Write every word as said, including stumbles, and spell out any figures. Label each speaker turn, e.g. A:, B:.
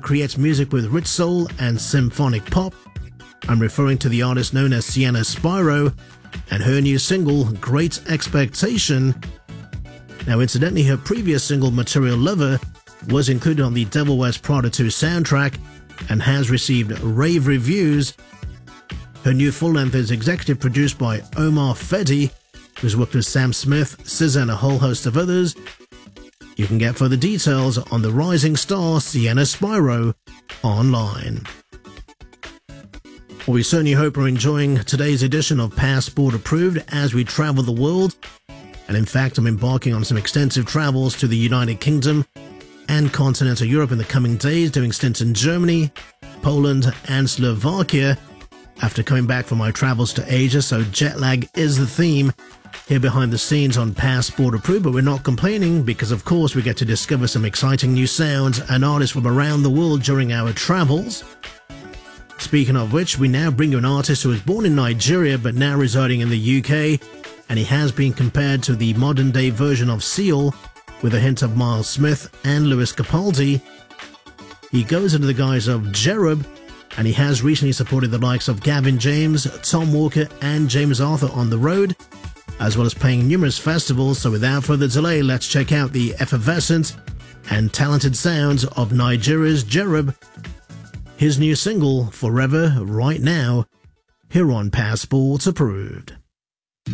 A: creates music with rich soul and symphonic pop. I'm referring to the artist known as Sienna Spyro and her new single, Great Expectation. Now, incidentally, her previous single, Material Lover, was included on the Devil Wears Prada two soundtrack and has received rave reviews. Her new full-length is executive produced by Omar Fedi, who's worked with Sam Smith, S Z A and a whole host of others. You can get further details on the rising star Sienna Spyro online. Well, we certainly hope you're enjoying today's edition of Passport Approved as we travel the world. And in fact, I'm embarking on some extensive travels to the United Kingdom and continental Europe in the coming days, doing stints in Germany, Poland and Slovakia after coming back from my travels to Asia, so jet lag is the theme here behind the scenes on Passport Approved, but we're not complaining because of course we get to discover some exciting new sounds and artists from around the world during our travels. Speaking of which, we now bring you an artist who was born in Nigeria but now residing in the U K, and he has been compared to the modern day version of Seal with a hint of Miles Smith and Lewis Capaldi. He goes under the guise of Jerub, and he has recently supported the likes of Gavin James, Tom Walker and James Arthur on the road, as well as playing numerous festivals. So without further delay, let's check out the effervescent and talented sounds of Nigeria's Jerub. His new single, Forever, right now, here on Passport Approved.